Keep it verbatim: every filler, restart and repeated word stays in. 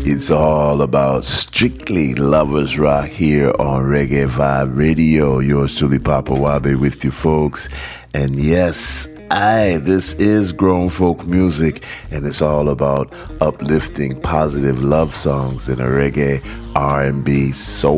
It's all about strictly lovers rock here on Reggae Vibe Radio. Yours truly, Papa Wabe, with you folks. And yes, I, this is grown folk music, and it's all about uplifting, positive love songs in a reggae, R and B, soul